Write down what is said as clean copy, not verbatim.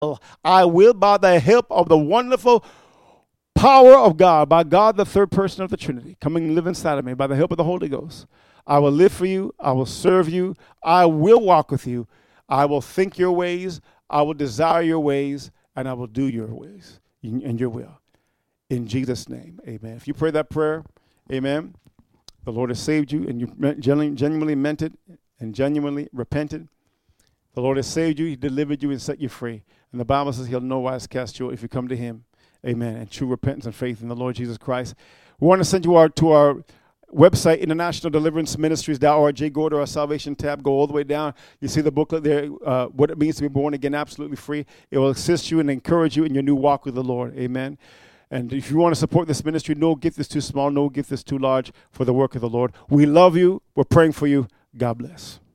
I will, by the help of the wonderful power of God, by God, the third person of the Trinity, coming and live inside of me, by the help of the Holy Ghost. I will live for you. I will serve you. I will walk with you. I will think your ways. I will desire your ways, and I will do your ways and your will. In Jesus' name, amen. If you pray that prayer, amen, the Lord has saved you, and you genuinely meant it and genuinely repented. The Lord has saved you. He delivered you and set you free. And the Bible says he'll no wise cast you if you come to him. Amen. And true repentance and faith in the Lord Jesus Christ. We want to send you to our website, internationaldeliveranceministries.org. Go to our salvation tab. Go all the way down. You see the booklet there, what it means to be born again, absolutely free. It will assist you and encourage you in your new walk with the Lord. Amen. And if you want to support this ministry, no gift is too small, no gift is too large for the work of the Lord. We love you. We're praying for you. God bless.